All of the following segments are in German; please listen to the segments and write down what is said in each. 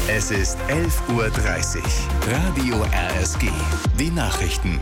Es ist 11:30 Uhr. Radio RSG. Die Nachrichten.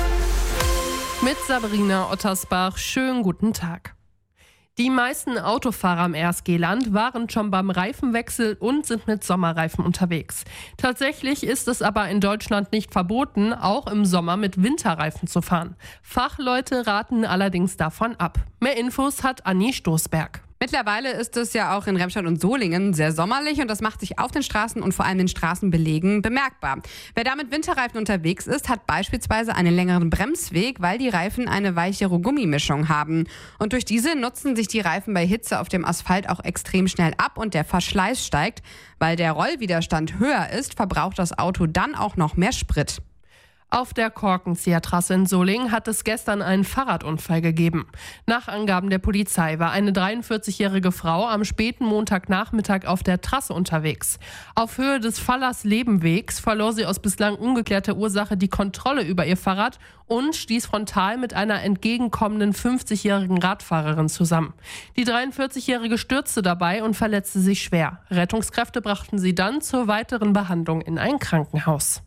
Mit Sabrina Ottersbach. Schönen guten Tag. Die meisten Autofahrer im RSG-Land waren schon beim Reifenwechsel und sind mit Sommerreifen unterwegs. Tatsächlich ist es aber in Deutschland nicht verboten, auch im Sommer mit Winterreifen zu fahren. Fachleute raten allerdings davon ab. Mehr Infos hat Anni Stoßberg. Mittlerweile ist es ja auch in Remscheid und Solingen sehr sommerlich und das macht sich auf den Straßen und vor allem den Straßenbelegen bemerkbar. Wer da mit Winterreifen unterwegs ist, hat beispielsweise einen längeren Bremsweg, weil die Reifen eine weichere Gummimischung haben. Und durch diese nutzen sich die Reifen bei Hitze auf dem Asphalt auch extrem schnell ab und der Verschleiß steigt. Weil der Rollwiderstand höher ist, verbraucht das Auto dann auch noch mehr Sprit. Auf der Korkenzieher-Trasse in Solingen hat es gestern einen Fahrradunfall gegeben. Nach Angaben der Polizei war eine 43-jährige Frau am späten Montagnachmittag auf der Trasse unterwegs. Auf Höhe des Fallers-Lebenwegs verlor sie aus bislang ungeklärter Ursache die Kontrolle über ihr Fahrrad und stieß frontal mit einer entgegenkommenden 50-jährigen Radfahrerin zusammen. Die 43-jährige stürzte dabei und verletzte sich schwer. Rettungskräfte brachten sie dann zur weiteren Behandlung in ein Krankenhaus.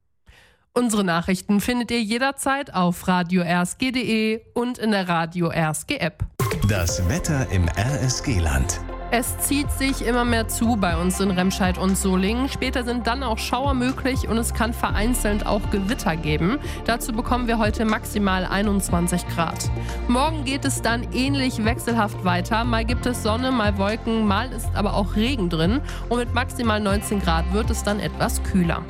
Unsere Nachrichten findet ihr jederzeit auf radio-rsg.de und in der Radio RSG App. Das Wetter im RSG-Land. Es zieht sich immer mehr zu bei uns in Remscheid und Solingen. Später sind dann auch Schauer möglich und es kann vereinzelt auch Gewitter geben. Dazu bekommen wir heute maximal 21 Grad. Morgen geht es dann ähnlich wechselhaft weiter. Mal gibt es Sonne, mal Wolken, mal ist aber auch Regen drin. Und mit maximal 19 Grad wird es dann etwas kühler.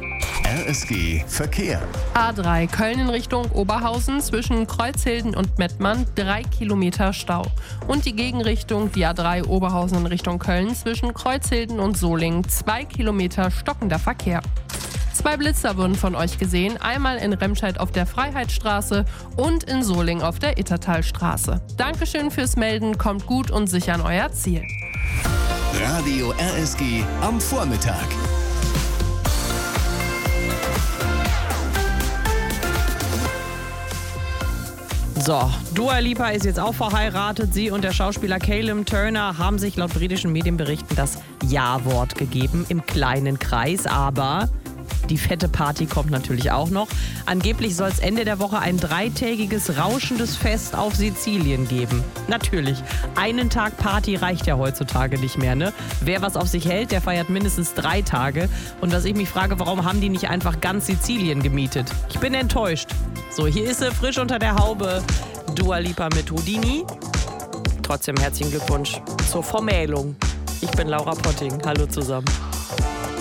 RSG Verkehr. A3 Köln in Richtung Oberhausen zwischen Kreuzhilden und Mettmann 3 Kilometer Stau. Und die Gegenrichtung, die A3 Oberhausen in Richtung Köln zwischen Kreuzhilden und Solingen 2 Kilometer stockender Verkehr. 2 Blitzer wurden von euch gesehen, einmal in Remscheid auf der Freiheitsstraße und in Solingen auf der Ittertalstraße. Dankeschön fürs Melden, kommt gut und sicher an euer Ziel. Radio RSG am Vormittag. So, Dua Lipa ist jetzt auch verheiratet. Sie und der Schauspieler Callum Turner haben sich laut britischen Medienberichten das Ja-Wort gegeben im kleinen Kreis. Aber die fette Party kommt natürlich auch noch. Angeblich soll es Ende der Woche ein 3-tägiges rauschendes Fest auf Sizilien geben. Natürlich, einen Tag Party reicht ja heutzutage nicht mehr, ne? Wer was auf sich hält, der feiert mindestens 3 Tage. Und dass ich mich frage, warum haben die nicht einfach ganz Sizilien gemietet? Ich bin enttäuscht. So, hier ist sie frisch unter der Haube. Dua Lipa mit Houdini. Trotzdem herzlichen Glückwunsch zur Vermählung. Ich bin Laura Potting. Hallo zusammen.